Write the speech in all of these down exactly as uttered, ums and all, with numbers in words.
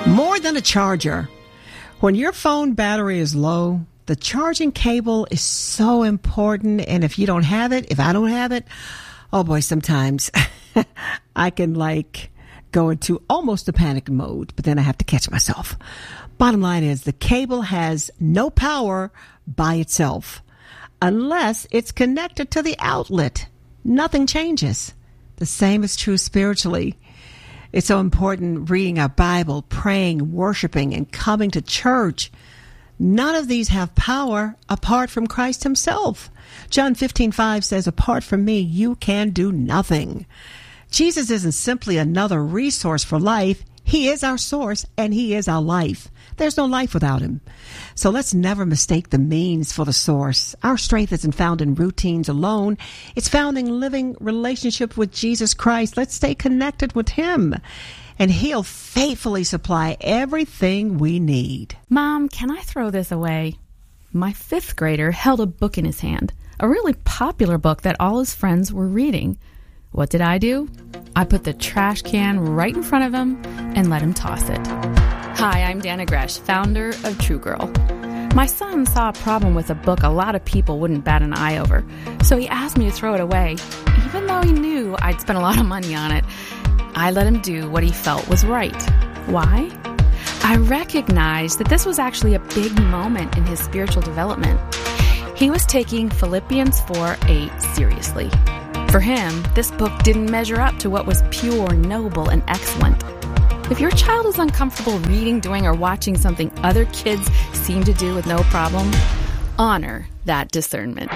More than a charger. When your phone battery is low, the charging cable is so important. And if you don't have it, if I don't have it, oh boy, sometimes I can like go into almost a panic mode, but then I have to catch myself. Bottom line is the cable has no power by itself unless it's connected to the outlet. Nothing changes. The same is true spiritually. It's so important reading our Bible, praying, worshiping, and coming to church. None of these have power apart from Christ himself. John fifteen five says, apart from me, you can do nothing. Jesus isn't simply another resource for life. He is our source, and he is our life. There's no life without him. So let's never mistake the means for the source. Our strength isn't found in routines alone. It's found in living relationship with Jesus Christ. Let's stay connected with him, and he'll faithfully supply everything we need. Mom, can I throw this away? My fifth grader held a book in his hand, a really popular book that all his friends were reading. What did I do? I put the trash can right in front of him and let him toss it. Hi, I'm Dana Gresh, founder of True Girl. My son saw a problem with a book a lot of people wouldn't bat an eye over, so he asked me to throw it away, even though he knew I'd spent a lot of money on it. I let him do what he felt was right. Why? I recognized that this was actually a big moment in his spiritual development. He was taking Philippians four eight seriously. For him, this book didn't measure up to what was pure, noble, and excellent. If your child is uncomfortable reading, doing, or watching something other kids seem to do with no problem, honor that discernment.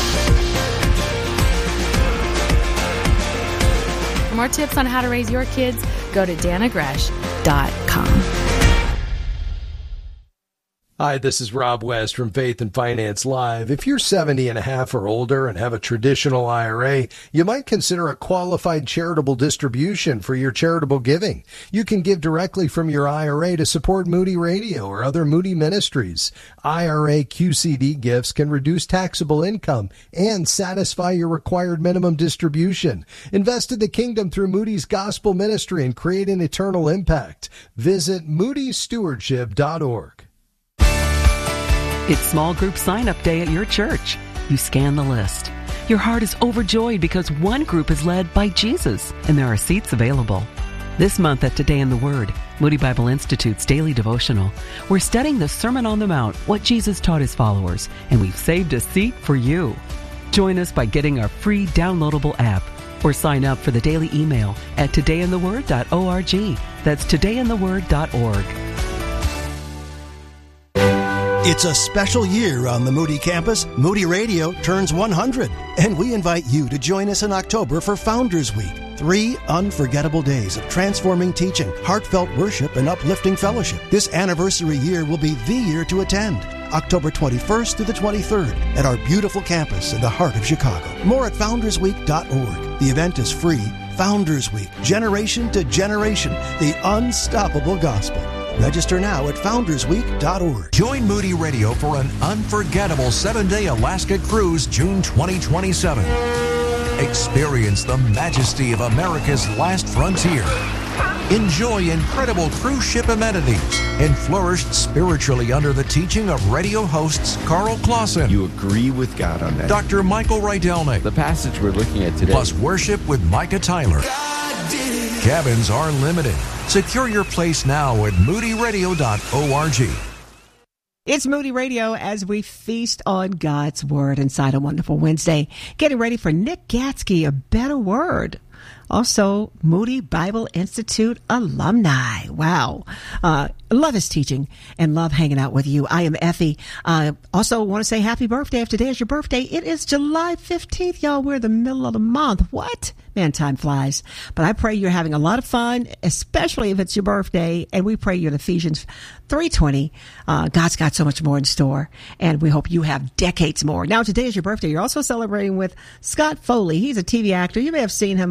For more tips on how to raise your kids, go to dana gresh dot com. Hi, this is Rob West from Faith and Finance Live. If you're seventy and a half or older and have a traditional I R A, you might consider a qualified charitable distribution for your charitable giving. You can give directly from your I R A to support Moody Radio or other Moody ministries. I R A Q C D gifts can reduce taxable income and satisfy your required minimum distribution. Invest in the kingdom through Moody's Gospel Ministry and create an eternal impact. Visit moody stewardship dot org. It's small group sign-up day at your church. You scan the list. Your heart is overjoyed because one group is led by Jesus, and there are seats available. This month at Today in the Word, Moody Bible Institute's daily devotional, we're studying the Sermon on the Mount, what Jesus taught his followers, and we've saved a seat for you. Join us by getting our free downloadable app or sign up for the daily email at today in the word dot org. That's today in the word dot org. It's a special year on the Moody campus. Moody Radio turns one hundred, and we invite you to join us in October for Founders Week. Three unforgettable days of transforming teaching, heartfelt worship, and uplifting fellowship. This anniversary year will be the year to attend. October twenty-first to the twenty-third at our beautiful campus in the heart of Chicago. More at founders week dot org. The event is free. Founders Week, generation to generation, the unstoppable gospel. Register now at founders week dot org. Join Moody Radio for an unforgettable seven-day Alaska cruise June twenty twenty-seven. Experience the majesty of America's last frontier. Enjoy incredible cruise ship amenities and flourish spiritually under the teaching of radio hosts Carl Clausen. You agree with God on that. Doctor Michael Rydelnik. The passage we're looking at today. Plus worship with Micah Tyler. Cabins are limited. Secure your place now at moody radio dot org. It's Moody Radio as we feast on God's Word inside a Wonderful Wednesday. Getting ready for Nick Gatsky, A Better Word. Also, Moody Bible Institute alumni. Wow. Uh, love his teaching and love hanging out with you. I am Effie. Uh, also want to say happy birthday. If today is your birthday, it is July fifteenth. Y'all, we're in the middle of the month. What? Man, time flies. But I pray you're having a lot of fun, especially if it's your birthday. And we pray you're in Ephesians three twenty. Uh, God's got so much more in store, and we hope you have decades more. Now, today is your birthday. You're also celebrating with Scott Foley. He's a T V actor. You may have seen him on Sketch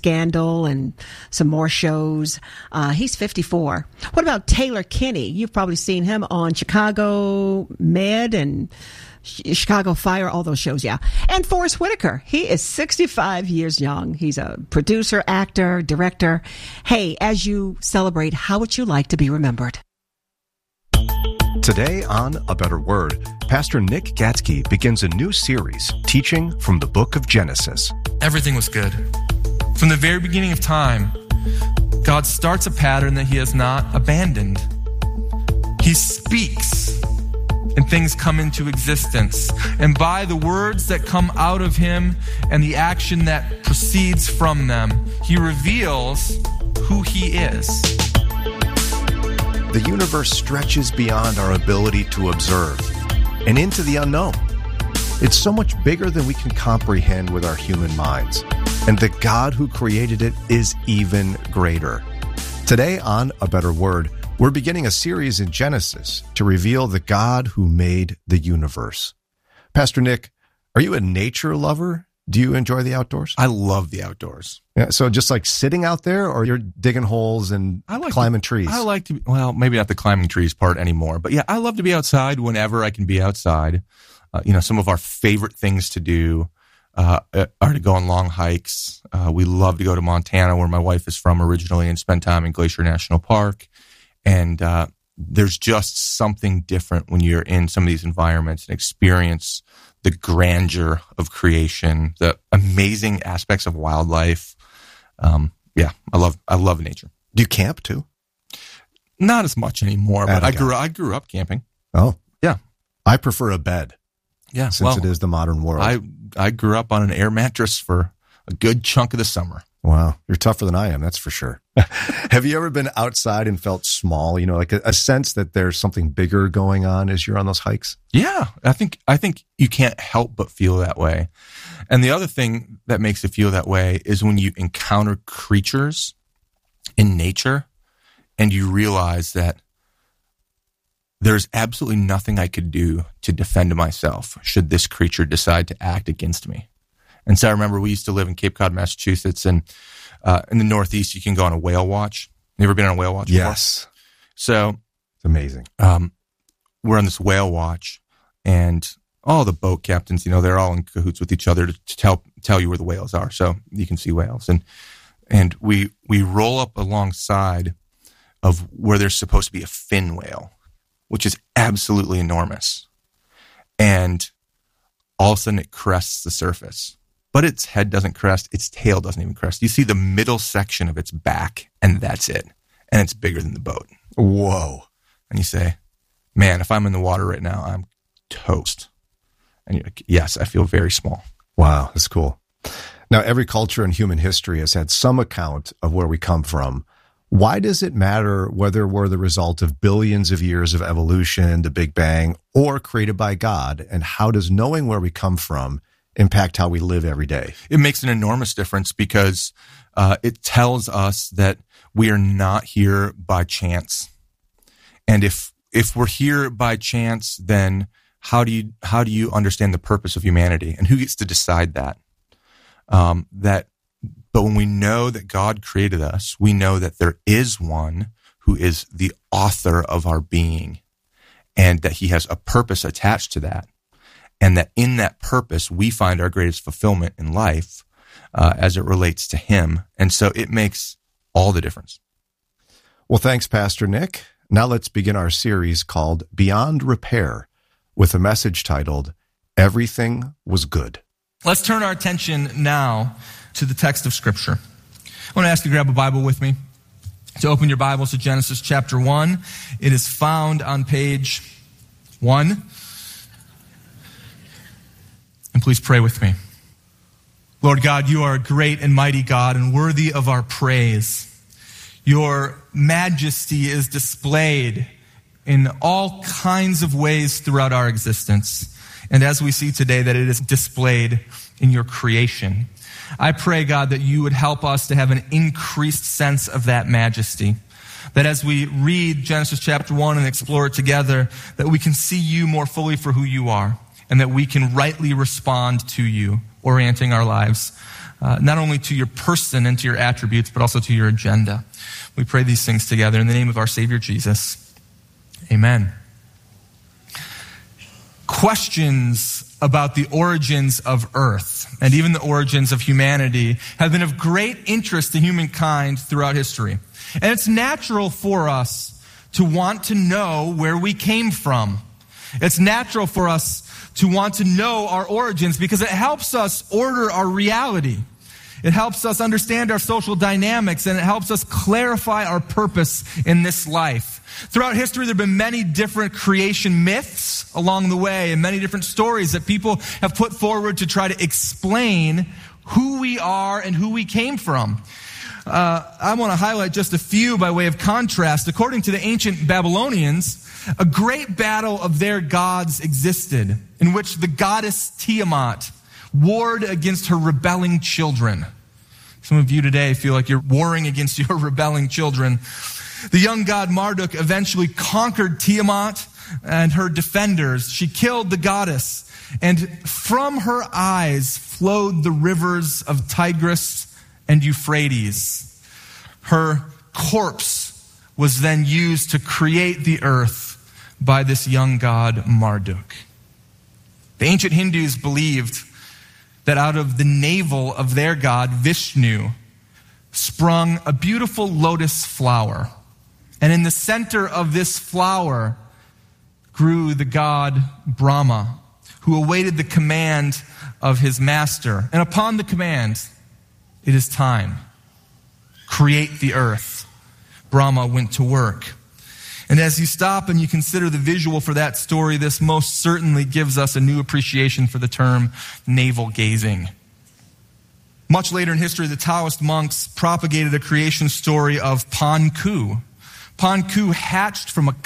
Scandal and some more shows. Uh, he's fifty-four. What about Taylor Kinney? You've probably seen him on Chicago Med and Chicago Fire, all those shows, yeah. And Forrest Whitaker, he is sixty-five years young. He's a producer, actor, director. Hey, as you celebrate, how would you like to be remembered? Today on A Better Word, Pastor Nick Gatzke begins a new series teaching from the book of Genesis. Everything was good. From the very beginning of time, God starts a pattern that he has not abandoned. He speaks, and things come into existence. And by the words that come out of him and the action that proceeds from them, he reveals who he is. The universe stretches beyond our ability to observe and into the unknown. It's so much bigger than we can comprehend with our human minds. And the God who created it is even greater. Today on A Better Word, we're beginning a series in Genesis to reveal the God who made the universe. Pastor Nick, are you a nature lover? Do you enjoy the outdoors? I love the outdoors. Yeah, so just like sitting out there, or you're digging holes and I like climbing to, trees? I like to, well, maybe not the climbing trees part anymore, but yeah, I love to be outside whenever I can be outside. Uh, you know, some of our favorite things to do uh, are to go on long hikes. Uh, we love to go to Montana, where my wife is from originally, and spend time in Glacier National Park. And uh, there's just something different when you're in some of these environments and experience the grandeur of creation, the amazing aspects of wildlife. Um, yeah, I love I love nature. Do you camp too? Not as much anymore, but I I grew I grew up camping. Oh, yeah. I prefer a bed. Yeah, since well, it is the modern world. I I grew up on an air mattress for a good chunk of the summer. Wow, you're tougher than I am, that's for sure. Have you ever been outside and felt small? You know, like a, a sense that there's something bigger going on as you're on those hikes? Yeah, I think I think you can't help but feel that way. And the other thing that makes it feel that way is when you encounter creatures in nature and you realize that there's absolutely nothing I could do to defend myself should this creature decide to act against me. And so I remember we used to live in Cape Cod, Massachusetts, and uh, in the Northeast, you can go on a whale watch. You ever been on a whale watch before? Yes. So it's amazing. Um, we're on this whale watch, and all the boat captains, you know, they're all in cahoots with each other to, to tell tell you where the whales are, so you can see whales. And and we we roll up alongside of where there's supposed to be a fin whale, which is absolutely enormous. And all of a sudden it crests the surface. But its head doesn't crest, its tail doesn't even crest. You see the middle section of its back, and that's it. And it's bigger than the boat. Whoa. And you say, man, if I'm in the water right now, I'm toast. And you're like, yes, I feel very small. Wow, that's cool. Now, every culture in human history has had some account of where we come from. Why does it matter whether we're the result of billions of years of evolution, the Big Bang, or created by God? And how does knowing where we come from impact how we live every day? It makes an enormous difference because uh, it tells us that we are not here by chance. And if if we're here by chance, then how do you how do you understand the purpose of humanity? And who gets to decide that? Um, that But when we know that God created us, we know that there is one who is the author of our being, and that he has a purpose attached to that. And that in that purpose, we find our greatest fulfillment in life uh, as it relates to him. And so it makes all the difference. Well, thanks, Pastor Nick. Now let's begin our series called Beyond Repair with a message titled, Everything Was Good. Let's turn our attention now to the text of Scripture. I want to ask you to grab a Bible with me, to open your Bibles to Genesis chapter one. It is found on page one. And please pray with me. Lord God, you are a great and mighty God and worthy of our praise. Your majesty is displayed in all kinds of ways throughout our existence. And as we see today, that it is displayed in your creation. I pray, God, that you would help us to have an increased sense of that majesty. That as we read Genesis chapter one and explore it together, that we can see you more fully for who you are, and that we can rightly respond to you, orienting our lives uh, not only to your person and to your attributes, but also to your agenda. We pray these things together in the name of our Savior Jesus. Amen. Questions about the origins of Earth and even the origins of humanity have been of great interest to humankind throughout history. And it's natural for us to want to know where we came from. It's natural for us to want to know our origins because it helps us order our reality. It helps us understand our social dynamics, and it helps us clarify our purpose in this life. Throughout history, there have been many different creation myths along the way and many different stories that people have put forward to try to explain who we are and who we came from. Uh, I want to highlight just a few by way of contrast. According to the ancient Babylonians, a great battle of their gods existed in which the goddess Tiamat warred against her rebelling children. Some of you today feel like you're warring against your rebelling children. The young god Marduk eventually conquered Tiamat and her defenders. She killed the goddess, and from her eyes flowed the rivers of Tigris and Euphrates. Her corpse was then used to create the earth by this young god Marduk. The ancient Hindus believed that out of the navel of their god Vishnu sprung a beautiful lotus flower. And in the center of this flower grew the god Brahma, who awaited the command of his master. And upon the command, it is time. Create the earth. Brahma went to work. And as you stop and you consider the visual for that story, this most certainly gives us a new appreciation for the term navel gazing. Much later in history, the Taoist monks propagated a creation story of Pan Ku. Pan Ku hatched from a